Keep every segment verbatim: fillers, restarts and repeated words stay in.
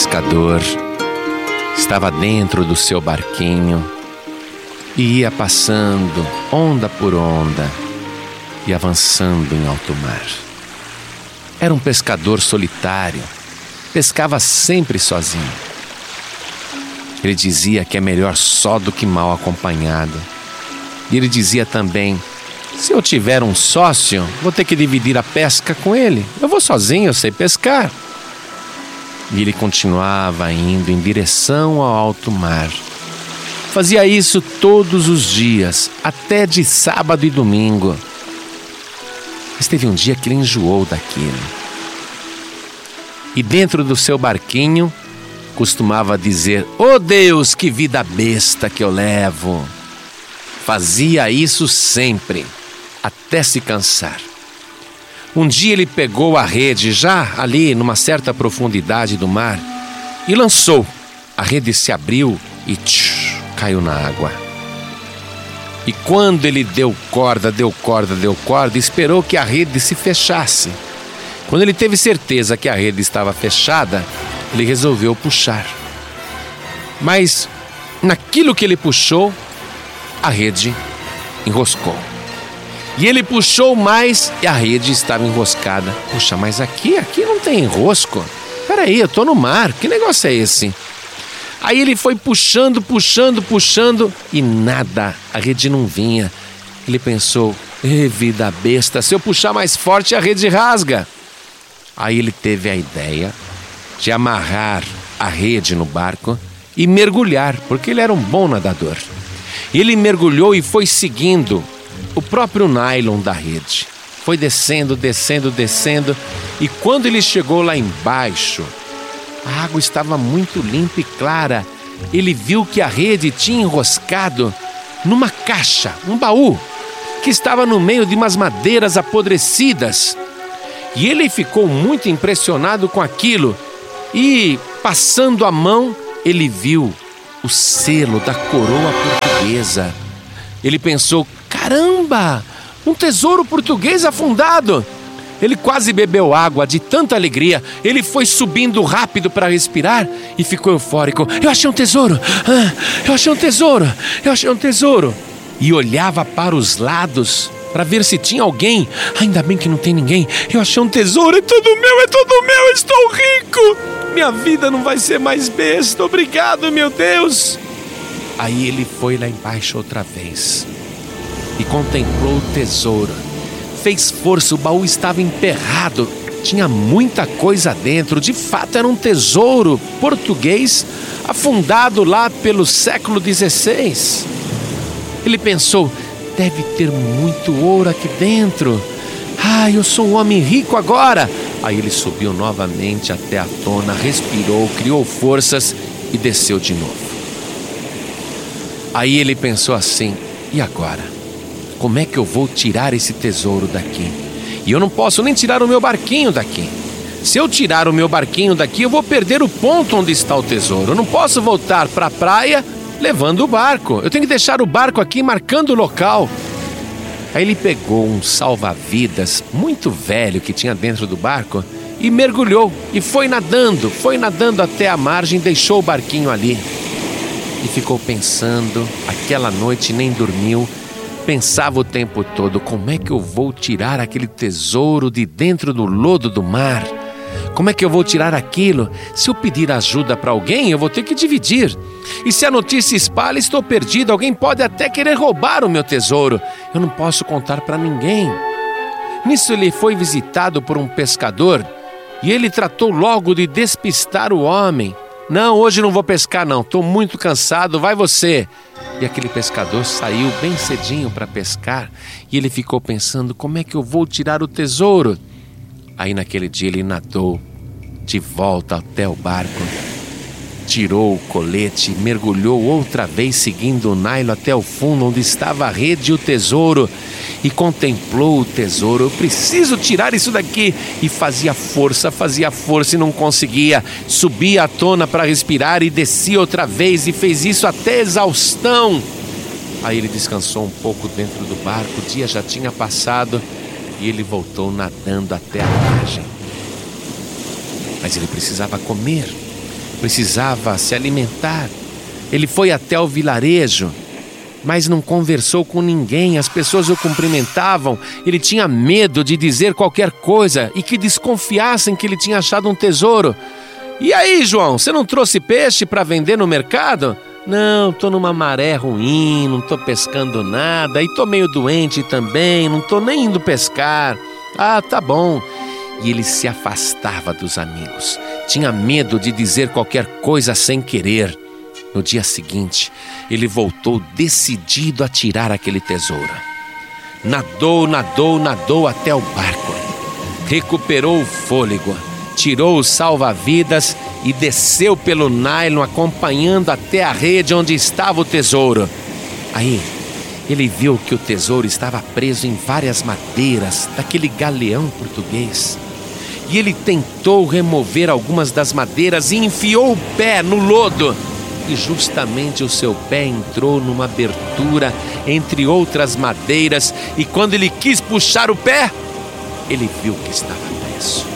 pescador estava dentro do seu barquinho e ia passando onda por onda e avançando em alto mar. Era um pescador solitário, pescava sempre sozinho. Ele dizia que é melhor só do que mal acompanhado. E ele dizia também: se eu tiver um sócio, vou ter que dividir a pesca com ele. Eu vou sozinho, eu sei pescar. E ele continuava indo em direção ao alto mar. Fazia isso todos os dias, até de sábado e domingo. Mas teve um dia que ele enjoou daquilo. E dentro do seu barquinho, costumava dizer: "Oh Deus, que vida besta que eu levo!" Fazia isso sempre, até se cansar. Um dia ele pegou a rede, já ali numa certa profundidade do mar, e lançou. A rede se abriu e tch, caiu na água. E quando ele deu corda, deu corda, deu corda, esperou que a rede se fechasse. Quando ele teve certeza que a rede estava fechada, ele resolveu puxar. Mas naquilo que ele puxou, a rede enroscou. E ele puxou mais e a rede estava enroscada. Puxa, mas aqui, aqui não tem enrosco. Peraí, eu tô no mar, que negócio é esse? Aí ele foi puxando, puxando, puxando e nada, a rede não vinha. Ele pensou: "Ê, vida besta, se eu puxar mais forte a rede rasga." Aí ele teve a ideia de amarrar a rede no barco e mergulhar, porque ele era um bom nadador. Ele mergulhou e foi seguindo o próprio nylon da rede. Foi descendo, descendo, descendo. E quando ele chegou lá embaixo, a água estava muito limpa e clara. Ele viu que a rede tinha enroscado numa caixa, um baú, que estava no meio de umas madeiras apodrecidas. E ele ficou muito impressionado com aquilo. E, passando a mão, ele viu o selo da coroa portuguesa. Ele pensou: caramba, um tesouro português afundado. Ele quase bebeu água de tanta alegria. Ele foi subindo rápido para respirar e ficou eufórico. Eu achei um tesouro, ah, eu achei um tesouro, eu achei um tesouro. E olhava para os lados para ver se tinha alguém. Ainda bem que não tem ninguém. Eu achei um tesouro, é tudo meu, é tudo meu, eu estou rico. Minha vida não vai ser mais besta, obrigado, meu Deus. Aí ele foi lá embaixo outra vez e contemplou o tesouro. Fez força, o baú estava emperrado, tinha muita coisa dentro. De fato era um tesouro português afundado lá pelo século dezesseis. Ele pensou: deve ter muito ouro aqui dentro. Ah, eu sou um homem rico agora. Aí ele subiu novamente até a tona, respirou, criou forças e desceu de novo. Aí ele pensou assim: e agora? Como é que eu vou tirar esse tesouro daqui? E eu não posso nem tirar o meu barquinho daqui. Se eu tirar o meu barquinho daqui, eu vou perder o ponto onde está o tesouro. Eu não posso voltar para a praia levando o barco. Eu tenho que deixar o barco aqui marcando o local. Aí ele pegou um salva-vidas muito velho que tinha dentro do barco e mergulhou e foi nadando, foi nadando até a margem, deixou o barquinho ali. E ficou pensando, aquela noite nem dormiu. Pensava o tempo todo: como é que eu vou tirar aquele tesouro de dentro do lodo do mar? Como é que eu vou tirar aquilo? Se eu pedir ajuda para alguém, eu vou ter que dividir. E se a notícia espalha, estou perdido. Alguém pode até querer roubar o meu tesouro. Eu não posso contar para ninguém. Nisso ele foi visitado por um pescador e ele tratou logo de despistar o homem. Não, hoje não vou pescar não, estou muito cansado, vai você. E aquele pescador saiu bem cedinho para pescar e ele ficou pensando: como é que eu vou tirar o tesouro? Aí naquele dia ele nadou de volta até o barco, tirou o colete, mergulhou outra vez seguindo o nylon até o fundo onde estava a rede e o tesouro e contemplou o tesouro. Eu preciso tirar isso daqui. E fazia força, fazia força e não conseguia. Subia à tona para respirar e descia outra vez e fez isso até exaustão. Aí ele descansou um pouco dentro do barco, o dia já tinha passado e ele voltou nadando até a margem. Mas ele precisava comer. Precisava se alimentar. Ele foi até o vilarejo, mas não conversou com ninguém. As pessoas o cumprimentavam. Ele tinha medo de dizer qualquer coisa e que desconfiassem que ele tinha achado um tesouro. E aí, João, você não trouxe peixe para vender no mercado? Não, tô numa maré ruim, não tô pescando nada e tô meio doente também, não tô nem indo pescar. Ah, tá bom. E ele se afastava dos amigos. Tinha medo de dizer qualquer coisa sem querer. No dia seguinte, ele voltou decidido a tirar aquele tesouro. Nadou, nadou, nadou até o barco. Recuperou o fôlego, tirou o salva-vidas e desceu pelo nylon, acompanhando até a rede onde estava o tesouro. Aí, ele viu que o tesouro estava preso em várias madeiras daquele galeão português. E ele tentou remover algumas das madeiras e enfiou o pé no lodo. E justamente o seu pé entrou numa abertura entre outras madeiras. E quando ele quis puxar o pé, ele viu que estava preso.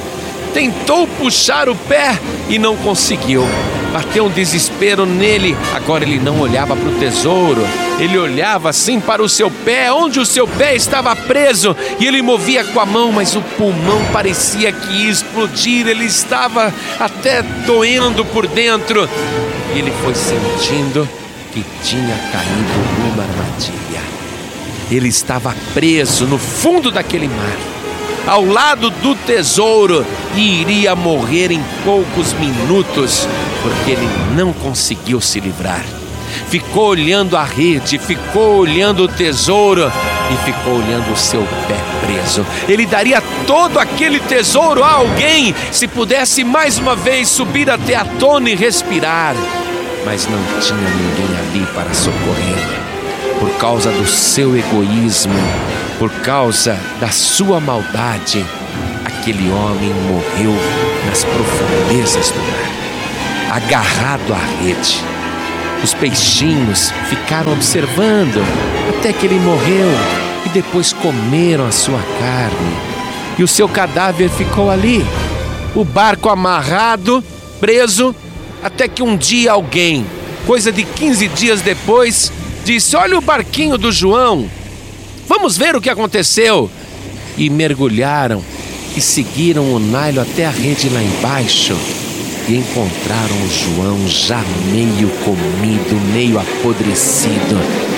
Tentou puxar o pé e não conseguiu. Bateu um desespero nele. Agora ele não olhava para o tesouro. Ele olhava assim para o seu pé, onde o seu pé estava preso. E ele movia com a mão, mas o pulmão parecia que ia explodir. Ele estava até doendo por dentro. E ele foi sentindo que tinha caído numa armadilha. Ele estava preso no fundo daquele mar, ao lado do tesouro, e iria morrer em poucos minutos, porque ele não conseguiu se livrar. Ficou olhando a rede, ficou olhando o tesouro e ficou olhando o seu pé preso. Ele daria todo aquele tesouro a alguém se pudesse mais uma vez subir até a tona e respirar, mas não tinha ninguém ali para socorrer. Por causa do seu egoísmo, por causa da sua maldade, aquele homem morreu nas profundezas do mar, agarrado à rede. Os peixinhos ficaram observando até que ele morreu e depois comeram a sua carne. E o seu cadáver ficou ali, o barco amarrado, preso, até que um dia alguém, coisa de quinze dias depois, disse: olha o barquinho do João, vamos ver o que aconteceu. E mergulharam e seguiram o nylon até a rede lá embaixo e encontraram o João já meio comido, meio apodrecido,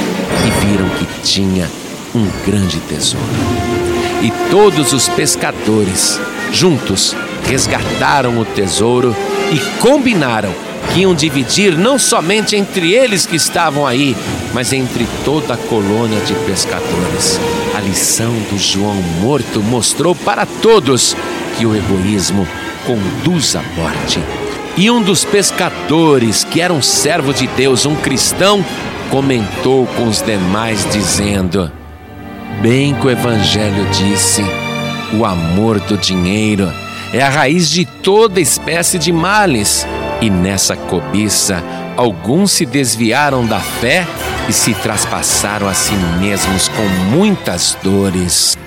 e viram que tinha um grande tesouro. E todos os pescadores juntos resgataram o tesouro e combinaram que iam dividir não somente entre eles que estavam aí, mas entre toda a colônia de pescadores. A lição do João morto mostrou para todos que o egoísmo conduz à morte. E um dos pescadores, que era um servo de Deus, um cristão, comentou com os demais dizendo: bem que o Evangelho disse, o amor do dinheiro é a raiz de toda espécie de males. E nessa cobiça, alguns se desviaram da fé e se traspassaram a si mesmos com muitas dores.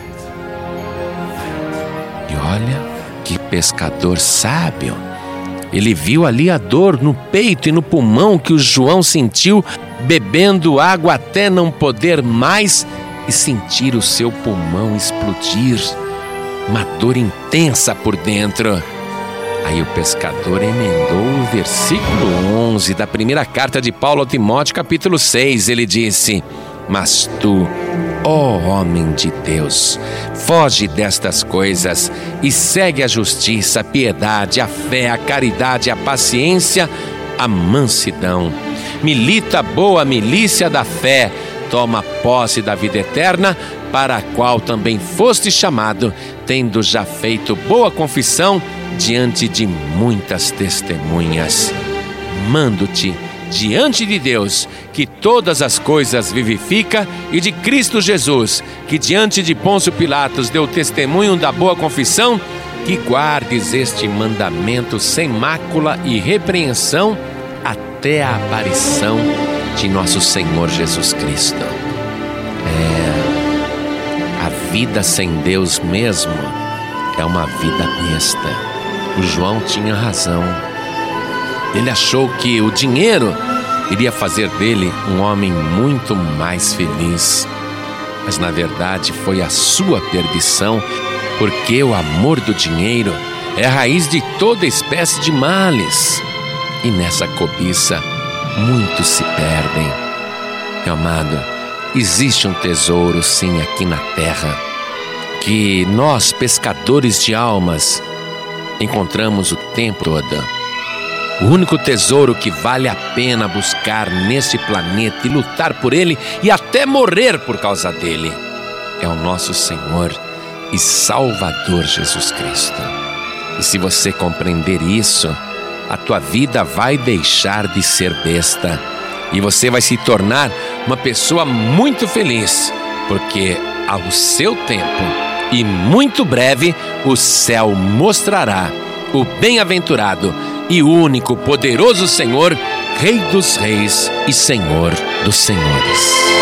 E olha que pescador sábio! Ele viu ali a dor no peito e no pulmão que o João sentiu, bebendo água até não poder mais e sentir o seu pulmão explodir. Uma dor intensa por dentro. Aí o pescador emendou o versículo onze da primeira carta de Paulo a Timóteo, capítulo seis. Ele disse: mas tu, ó homem de Deus, foge destas coisas e segue a justiça, a piedade, a fé, a caridade, a paciência, a mansidão. Milita a boa milícia da fé, toma posse da vida eterna, para a qual também foste chamado, tendo já feito boa confissão diante de muitas testemunhas. Mando-te diante de Deus, que todas as coisas vivifica, e de Cristo Jesus, que diante de Pôncio Pilatos deu testemunho da boa confissão, que guardes este mandamento sem mácula e repreensão até a aparição de nosso Senhor Jesus Cristo. É, a vida sem Deus mesmo é uma vida besta. O João tinha razão. Ele achou que o dinheiro iria fazer dele um homem muito mais feliz. Mas na verdade foi a sua perdição, porque o amor do dinheiro é a raiz de toda espécie de males. E nessa cobiça, muitos se perdem. Meu amado, existe um tesouro sim aqui na terra, que nós, pescadores de almas, encontramos o tempo todo. O único tesouro que vale a pena buscar neste planeta e lutar por ele e até morrer por causa dele é o nosso Senhor e Salvador Jesus Cristo. E se você compreender isso, a tua vida vai deixar de ser besta e você vai se tornar uma pessoa muito feliz, porque ao seu tempo e muito breve o céu mostrará o bem-aventurado e único poderoso Senhor, Rei dos Reis e Senhor dos Senhores.